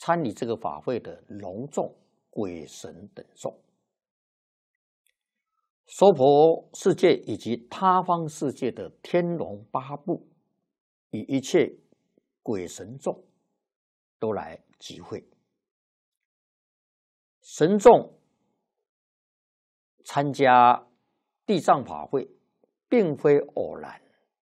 参与这个法会的龙众、鬼神等众。娑婆世界以及他方世界的天龙八部与一切鬼神众都来集会。神众参加地藏法会并非偶然，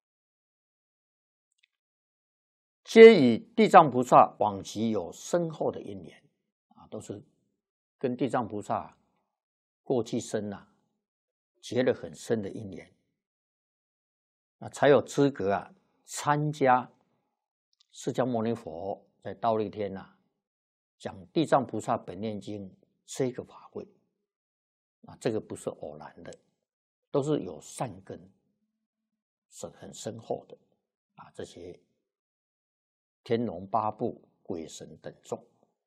皆与地藏菩萨往昔有深厚的因缘都是跟地藏菩萨过去生结了很深的因缘，才有资格参加释迦牟尼佛在忉利天讲《地藏菩萨本愿经》这个法会这个不是偶然的，都是有善根，是很深厚的这些天龙八部、鬼神等众。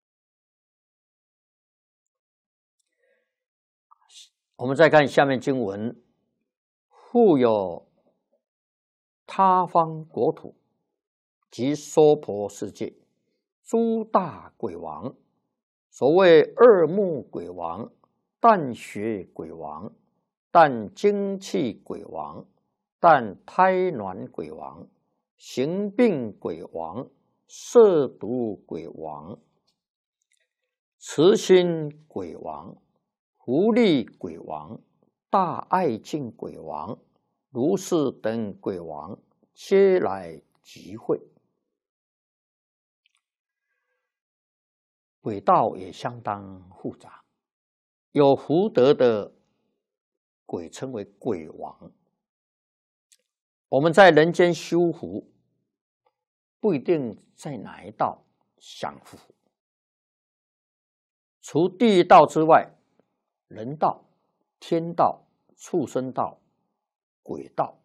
我们再看下面经文：复有他方国土及娑婆世界诸大鬼王，所谓二目鬼王、淡血鬼王、淡精气鬼王、淡胎卵鬼王、行病鬼王、摄毒鬼王、慈心鬼王、狐狸鬼王、大爱敬鬼王、如是等鬼王，皆来集会。鬼道也相当复杂，有福德的鬼称为鬼王。我们在人间修福，不一定在哪一道享福，除地狱道之外，人道、天道、畜生道、鬼道，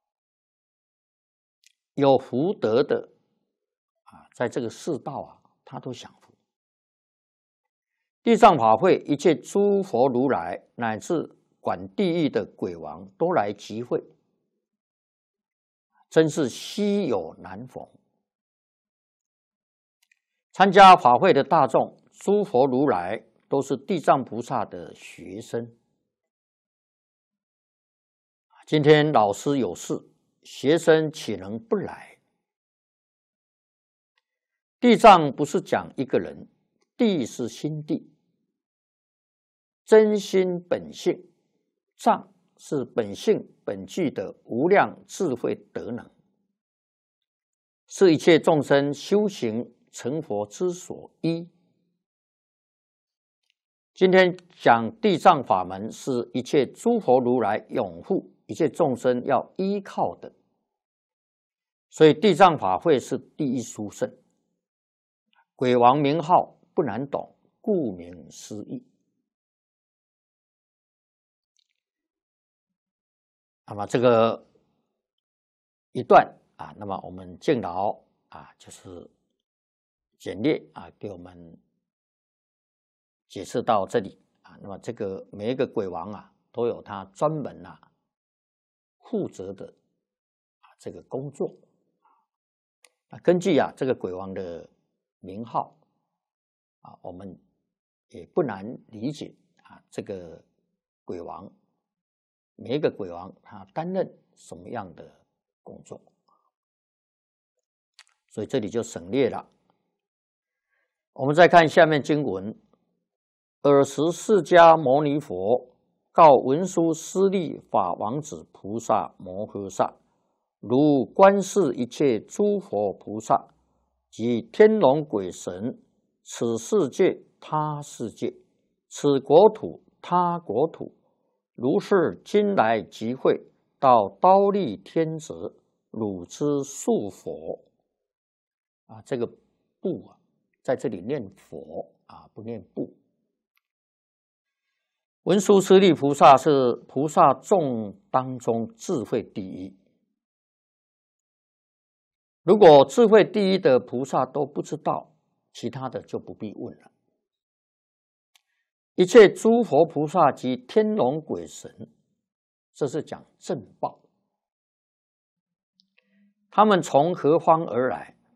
有福德的在这个四道他都享福。地藏法会，一切诸佛如来乃至管地狱的鬼王都来集会，真是稀有难逢。参加法会的大众，诸佛如来都是地藏菩萨的学生。今天老师有事，学生岂能不来？地藏不是讲一个人，地是心地，真心本性，藏是本性本具的无量智慧德能，是一切众生修行成佛之所依。今天讲地藏法门，是一切诸佛如来拥护一切众生要依靠的，所以地藏法会是第一殊胜。鬼王名号不难懂，顾名思义。那么这个一段那么我们敬老就是简略给我们解释到这里那么这个每一个鬼王都有他专门负责的这个工作根据这个鬼王的名号我们也不难理解这个鬼王，每一个鬼王他担任什么样的工作，所以这里就省略了。我们再看下面经文：尔时释迦牟尼佛告文殊师利法王子菩萨摩诃萨：如观视一切诸佛菩萨及天龙鬼神，此世界他世界，此国土他国土，如是今来集会到忉利天者，汝之数佛。这个不在这里念佛不念不。文殊师利菩萨是菩萨众当中智慧第一。如果智慧第一的菩萨都不知道，其他的就不必问了。一切诸佛菩萨及天龙鬼神，这是讲正报。他们从何方而来？